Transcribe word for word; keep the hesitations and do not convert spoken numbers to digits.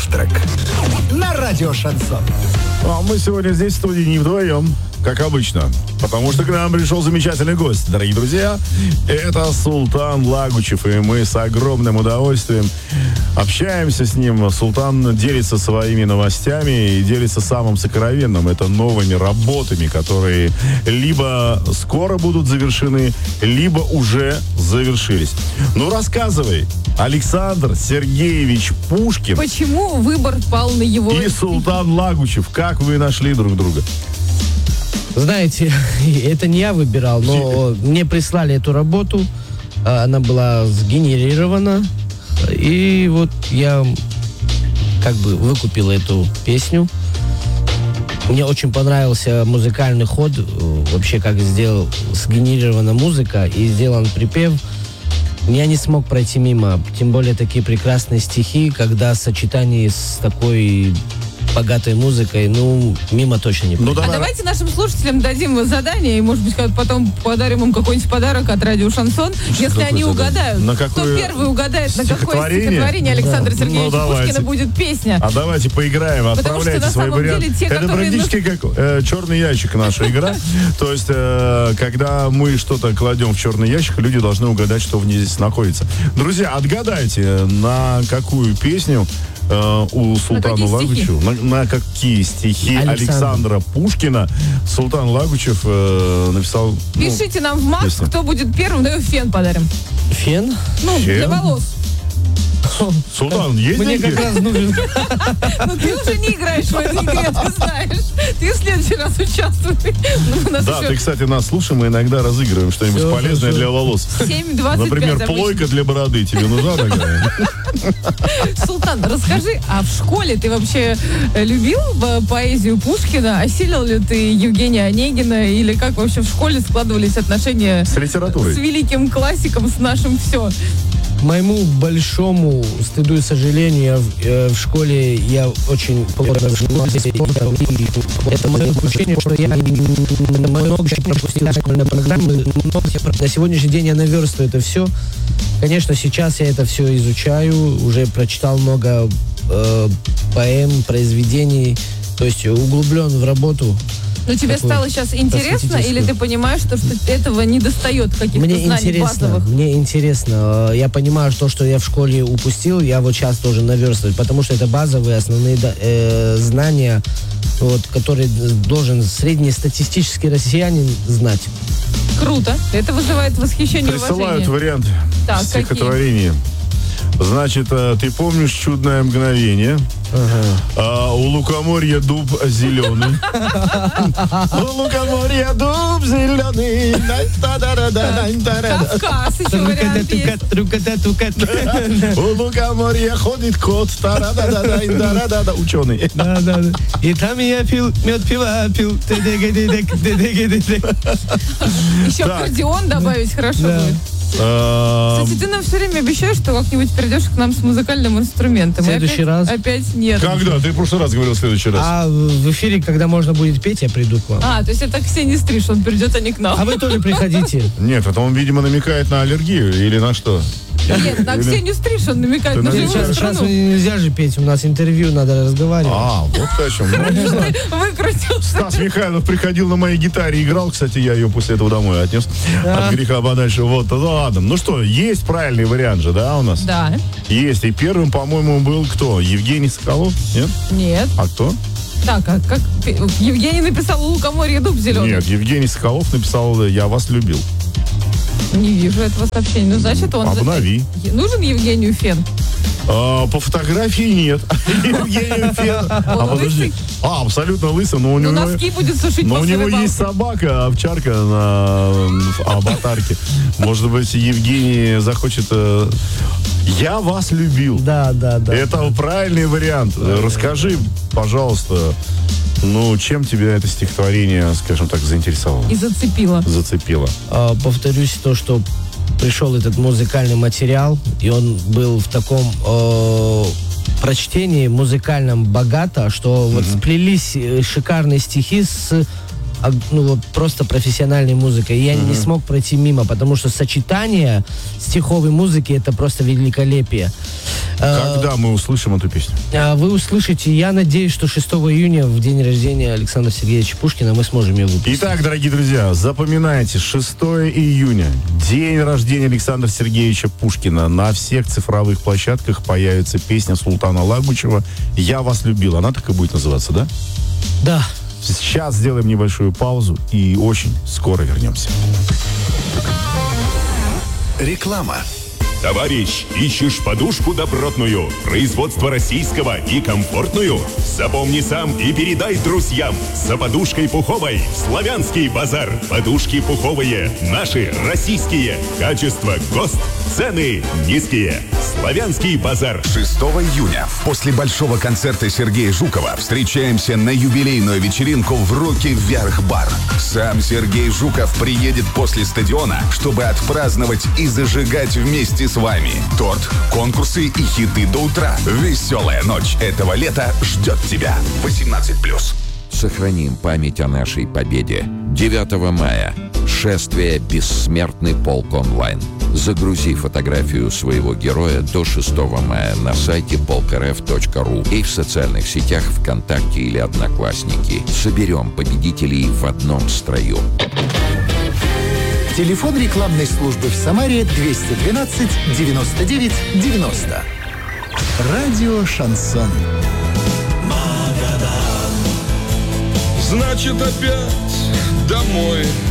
Завтрак на радио Шансон. А мы сегодня здесь в студии не вдвоем, как обычно, потому что к нам пришел замечательный гость, дорогие друзья. Это Султан Лагучев, и мы с огромным удовольствием общаемся с ним. Султан делится своими новостями и делится самым сокровенным. Это новыми работами, которые либо скоро будут завершены, либо уже завершились. Ну, рассказывай, Александр Сергеевич Пушкин. Почему выбор пал на его... И Султан Лагучев. Как вы нашли друг друга? Знаете, это не я выбирал, но мне прислали эту работу. Она была сгенерирована. И вот я как бы выкупил эту песню. Мне очень понравился музыкальный ход. Вообще, как сделал сгенерирована музыка и сделан припев. Я не смог пройти мимо. Тем более такие прекрасные стихи, когда в сочетании с такой богатой музыкой, ну, мимо точно не пройти. Ну, давай. А давайте нашим слушателям дадим задание, и, может быть, потом подарим им какой-нибудь подарок от радио Шансон, что если они задание? угадают. На какое... Кто первый угадает, на какое стихотворение Александра да. Сергеевича ну, Пушкина будет песня. А давайте поиграем, отправляйте свои варианты. Те, это практически как э, черный ящик наша игра. То есть, э, когда мы что-то кладем в черный ящик, люди должны угадать, что в ней здесь находится. Друзья, отгадайте, на какую песню у Султана Лагучева, на, на какие стихи Александр. Александра Пушкина Султан Лагучев э, написал. Пишите ну, нам в Макс, песню. Кто будет первым, даем фен подарим. Фен? Ну, фен? Для волос. Султан, есть Мне деньги? как раз нужен. Ну, ты уже не играешь в эту игру, ты знаешь. Ты в следующий раз участвуй. Да, ты, кстати, нас слушаем и иногда разыгрываем что-нибудь полезное для волос. семь двадцать пять Например, плойка для бороды. Тебе нужна такая? Султан, расскажи, а в школе ты вообще любил поэзию Пушкина? Осилил ли ты Евгения Онегина? Или как вообще в школе складывались отношения с литературой? С великим классиком, с нашим все? Моему большому стыду и сожалению, я в, э, в школе я очень плохо занимался. Это мое ощущение, что я много пропустил школьной программы. На сегодняшний день я наверстываю это все. Конечно, сейчас я это все изучаю. Уже прочитал много э, поэм, произведений. То есть углублен в работу. Но тебе стало сейчас интересно, или ты понимаешь, что, что этого не достает каких-то мне знаний интересно, базовых? Мне интересно. Я понимаю, что, что я в школе упустил, я вот сейчас должен наверстывать, потому что это базовые основные э, знания, вот, которые должен среднестатистический россиянин знать. Круто. Это вызывает восхищение и уважение. Присылают вариант так, стихотворения. Значит, ты помнишь «Чудное мгновение»? Ага. А, у лукоморья дуб зеленый. У лукоморья дуб зеленый. Кавказ еще вариант есть. У лукоморья ходит кот. Ученый. И там я пил, мед пива пил. Еще аккордеон добавить хорошо будет. Кстати, ты нам все время обещаешь, что как-нибудь придешь к нам с музыкальным инструментом. В следующий опять, раз? Опять нет. Когда? Ты в прошлый раз говорил в следующий раз. А в эфире, когда можно будет петь, я приду к вам. А, то есть это Ксения Стриж, он придет, а не к нам. А вы тоже приходите. Нет, это он, видимо, намекает на аллергию или на что? Нет, на Ксению Стриж он намекает на живую сейчас, страну. сейчас нельзя же петь, у нас интервью, надо разговаривать. А, вот ты о чем. Выкрутился. Стас Михайлов приходил на моей гитаре, играл, кстати, я ее после этого домой отнес. Да. От греха подальше. Вот, ну ладно. Ну что, есть правильный вариант же, да, у нас? Да. Есть. И первым, по-моему, был кто? Евгений Соколов? Нет? Нет. А кто? Так, а как? Евгений написал «У лукоморья дуб зеленый». Нет, Евгений Соколов написал «Я вас любил». Не вижу этого сообщения. Ну, значит, он... Обнови. Нужен Евгению фен? А, по фотографии нет. Евгению фен. А, подожди. А, абсолютно лысый, но у него... Ну, носки будет сушить. Но у него есть собака, овчарка на аватарке. Может быть, Евгений захочет... «Я вас любил». Да, да, да. Это правильный вариант. Расскажи, пожалуйста, ну, чем тебя это стихотворение, скажем так, заинтересовало? И зацепило. Зацепило. А, повторюсь, то, что пришел этот музыкальный материал, и он был в таком э, прочтении музыкальном богато, что mm-hmm. вот сплелись шикарные стихи с ну, вот, просто профессиональной музыкой. И я mm-hmm. не смог пройти мимо, потому что сочетание стиховой музыки — это просто великолепие. Когда а, мы услышим эту песню? Вы услышите, я надеюсь, что шестого июня, в день рождения Александра Сергеевича Пушкина, мы сможем ее выпустить. Итак, дорогие друзья, запоминайте, шестого июня, день рождения Александра Сергеевича Пушкина. На всех цифровых площадках появится песня Султана Лагучева «Я вас любил». Она так и будет называться, да? Да. Сейчас сделаем небольшую паузу и очень скоро вернемся. Реклама. Товарищ, ищешь подушку добротную, производство российского и комфортную? Запомни сам и передай друзьям. За подушкой пуховой Славянский базар. Подушки пуховые, наши, российские. Качество ГОСТ, цены низкие. Славянский базар. шестого июня, после большого концерта Сергея Жукова, встречаемся на юбилейную вечеринку в «Руки вверх бар». Сам Сергей Жуков приедет после стадиона, чтобы отпраздновать и зажигать вместе с вами. Торт, конкурсы и хиты до утра. Веселая ночь этого лета ждет тебя. восемнадцать плюс. Сохраним память о нашей победе. девятого мая. Шествие «Бессмертный полк онлайн». Загрузи фотографию своего героя до шестого мая на сайте полк эр эф точка ру и в социальных сетях ВКонтакте или Одноклассники. Соберем победителей в одном строю. Телефон рекламной службы в Самаре двести двенадцать девяносто девять девяносто. Радио «Шансон». Значит, опять домой.